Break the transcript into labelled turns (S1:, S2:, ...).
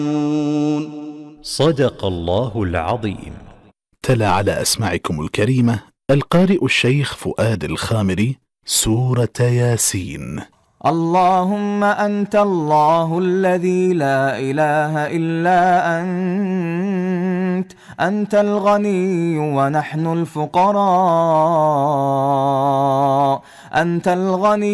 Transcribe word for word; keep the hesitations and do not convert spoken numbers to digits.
S1: صدق الله العظيم.
S2: تلا على أسماعكم الكريمة القارئ الشيخ فؤاد الخامري سورة ياسين.
S3: اللهم أنت الله الذي لا إله إلا أنت، أنت الغني ونحن الفقراء، أنت الغني